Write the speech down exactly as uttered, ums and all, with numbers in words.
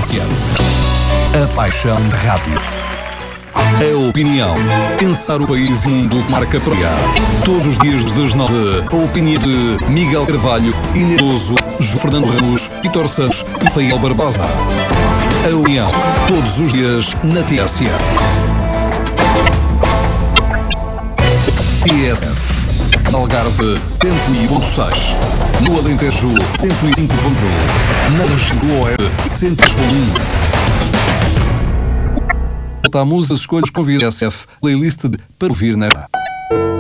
S F. A paixão da rádio. A opinião. Pensar o país e o mundo marca para todos os dias das nove. A opinião de Miguel Carvalho, Inês Sousa, João Fernando Ramos, Vitor Santos e Rafael Barbosa. A opinião. Todos os dias na T S F. T S F. Algarve, cento e um ponto seis. No Alentejo, cento e cinco ponto um. Na região do Oeste, cento e cinco ponto um. Voltamos às escolhas com a S F, playlist de para ouvir na